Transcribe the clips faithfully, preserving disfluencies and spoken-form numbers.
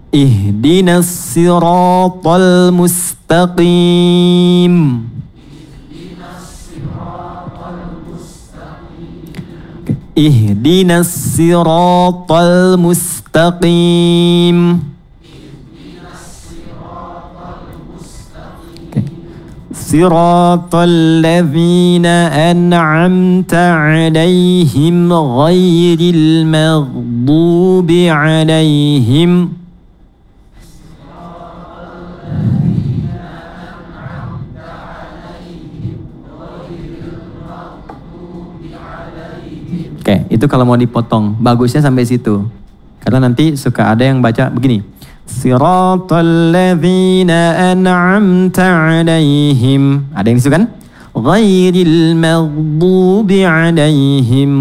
Ihdinas siratal mustaqim. Ihdinas siratal mustaqim. Siratal ladzina an'amta 'alaihim ghairil maghdubi 'alaihim. Oke, itu kalau mau dipotong, bagusnya sampai situ. Karena nanti suka ada yang baca begini. Siratal ladzina an'amta 'alaihim. Ada yang disitu kan? Ghairil maghdubi 'alaihim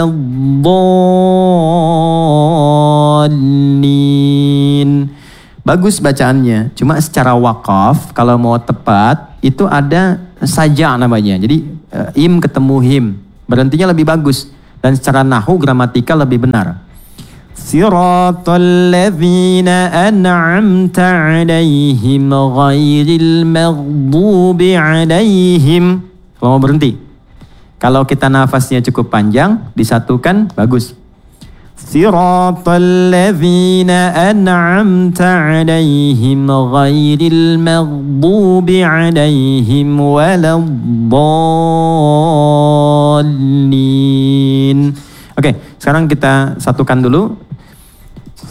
waladdallin. Bagus bacaannya, cuma secara wakaf kalau mau tepat itu ada saja namanya. Jadi im ketemu him, berhentinya lebih bagus. Dan secara nahu gramatika lebih benar. Siratal ladzina an'amta 'alaihim ghairil maghdubi 'alaihim. Kalau mau berhenti. Kalau kita nafasnya cukup panjang, disatukan bagus. Siratal ladzina an'amta 'alaihim ghairil maghdubi 'alaihim waladdallin. Oke, sekarang kita satukan dulu